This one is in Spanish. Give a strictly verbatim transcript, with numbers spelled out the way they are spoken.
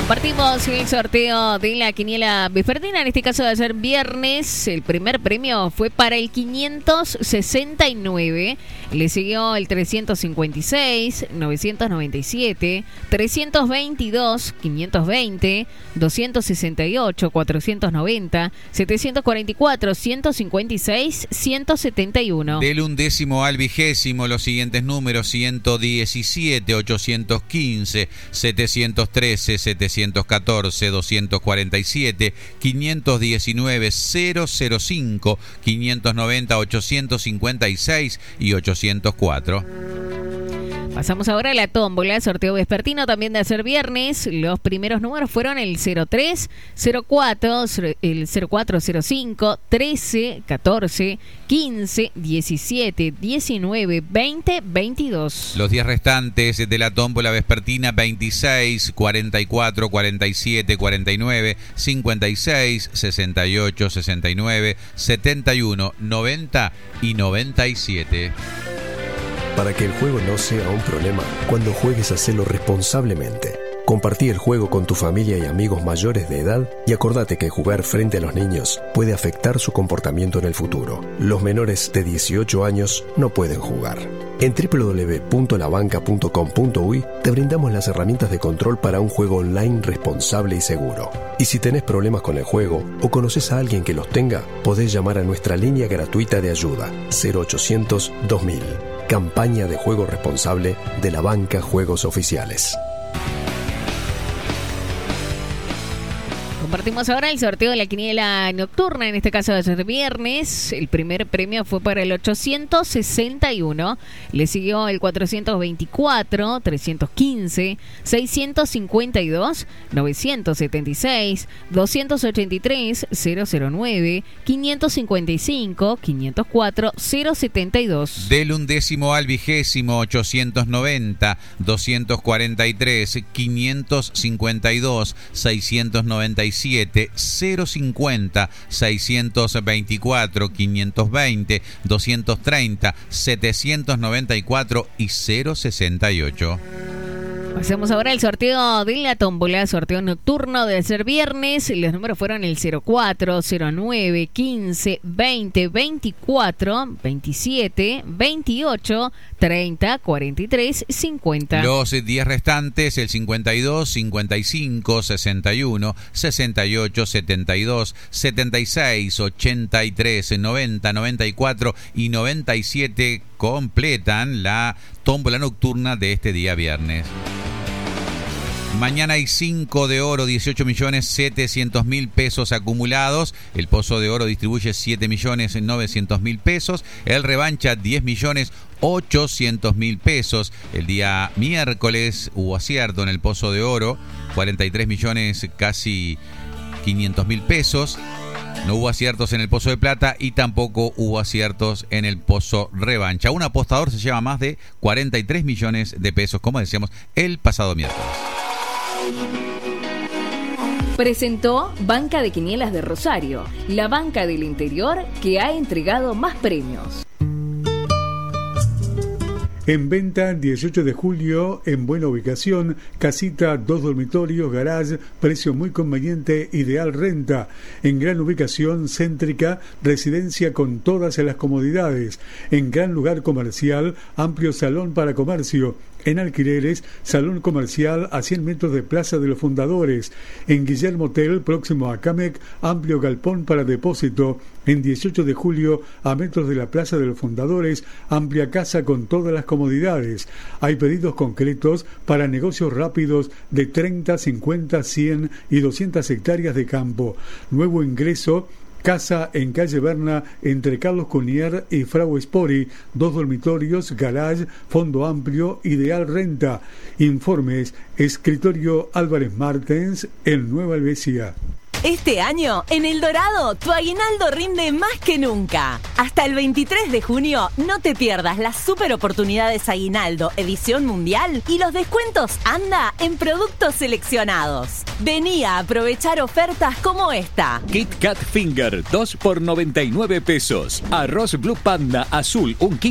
Compartimos el sorteo de la quiniela vespertina, en este caso de ayer viernes. El primer premio fue para el quinientos sesenta y nueve, le siguió el trescientos cincuenta y seis, novecientos noventa y siete, trescientos veintidós, quinientos veinte, doscientos sesenta y ocho, cuatrocientos noventa, setecientos cuarenta y cuatro, ciento cincuenta y seis, ciento setenta y uno. Del undécimo al vigésimo, los siguientes números: ciento diecisiete, ochocientos quince, setecientos trece, setecientos catorce, doscientos cuarenta y siete, quinientos diecinueve, cero cero cinco, quinientos noventa, ochocientos cincuenta y seis y ochocientos cuatro. Pasamos ahora a la tómbola, sorteo vespertino también de ayer viernes. Los primeros números fueron el cero tres, cero cuatro, el cero cuatro cero cinco, trece, catorce, quince, diecisiete, diecinueve, veinte, veintidós. Los días restantes de la tómbola vespertina: veintiséis, cuarenta y cuatro, cuarenta y siete, cuarenta y nueve, cincuenta y seis, sesenta y ocho, sesenta y nueve, setenta y uno, noventa y noventa y siete. Para que el juego no sea un problema, cuando juegues, hacelo responsablemente. Compartí el juego con tu familia y amigos mayores de edad y acordate que jugar frente a los niños puede afectar su comportamiento en el futuro. Los menores de dieciocho años no pueden jugar. En doble u doble u doble u punto la banca punto com punto uy te brindamos las herramientas de control para un juego online responsable y seguro. Y si tenés problemas con el juego o conoces a alguien que los tenga, podés llamar a nuestra línea gratuita de ayuda cero ochocientos, dos mil. Campaña de juego responsable de la banca Juegos Oficiales. Compartimos ahora el sorteo de la quiniela nocturna, en este caso de ayer viernes. El primer premio fue para el ochocientos sesenta y uno, le siguió el cuatrocientos veinticuatro, trescientos quince, seiscientos cincuenta y dos, novecientos setenta y seis, doscientos ochenta y tres, cero cero nueve, quinientos cincuenta y cinco, quinientos cuatro, cero setenta y dos. Del undécimo al vigésimo: ochocientos noventa, doscientos cuarenta y tres, quinientos cincuenta y dos, seiscientos noventa y siete, cero cincuenta, seiscientos veinticuatro, quinientos veinte, doscientos treinta, setecientos noventa y cuatro y cero sesenta y ocho. Hacemos ahora el sorteo de la tómbola, sorteo nocturno de ayer viernes. Los números fueron el cero cuatro, cero nueve, quince, veinte, veinticuatro, veintisiete, veintiocho, treinta, cuarenta y tres, cincuenta. Los días restantes: el cincuenta y dos, cincuenta y cinco, sesenta y uno, sesenta y ocho, setenta y dos, setenta y seis, ochenta y tres, noventa, noventa y cuatro y noventa y siete completan la tómbola nocturna de este día viernes. Mañana hay cinco de oro, dieciocho millones setecientos mil pesos acumulados. El pozo de oro distribuye siete millones novecientos mil pesos. El revancha diez millones ochocientos mil pesos. El día miércoles hubo acierto en el pozo de oro, cuarenta y tres millones casi quinientos mil pesos. No hubo aciertos en el pozo de plata y tampoco hubo aciertos en el pozo revancha. Un apostador se lleva más de cuarenta y tres millones de pesos, como decíamos el pasado miércoles. Presentó Banca de Quinielas de Rosario, la banca del interior que ha entregado más premios. En venta, dieciocho de julio, en buena ubicación, casita, dos dormitorios, garage, precio muy conveniente, ideal renta. En gran ubicación, céntrica, residencia con todas las comodidades. En gran lugar comercial, amplio salón para comercio. En alquileres, salón comercial a cien metros de Plaza de los Fundadores. En Guillermo Hotel, próximo a Camec, amplio galpón para depósito. En dieciocho de julio, a metros de la Plaza de los Fundadores, amplia casa con todas las comodidades. Hay pedidos concretos para negocios rápidos de treinta, cincuenta, cien y doscientas hectáreas de campo. Nuevo ingreso. Casa en calle Berna, entre Carlos Cunier y Frau Spori, dos dormitorios, garage, fondo amplio, ideal renta. Informes, escritorio Álvarez Martens, en Nueva Alvesia. Este año, en El Dorado, tu aguinaldo rinde más que nunca. Hasta el veintitrés de junio, no te pierdas las super oportunidades Aguinaldo Edición Mundial y los descuentos Anda en productos seleccionados. Vení a aprovechar ofertas como esta. Kit Kat Finger, dos por noventa y nueve pesos. Arroz Blue Panda Azul, un kilo.